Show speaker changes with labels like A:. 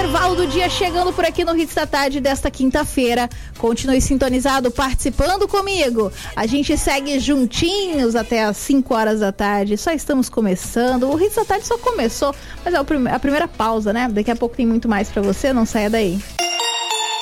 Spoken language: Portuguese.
A: intervalo do dia chegando por aqui no Hits da Tarde desta quinta-feira. Continue sintonizado, participando comigo. A gente segue juntinhos até as 5 horas da tarde. Só estamos começando. O Hits da Tarde só começou, mas é a primeira pausa, né? Daqui a pouco tem muito mais pra você, não saia daí.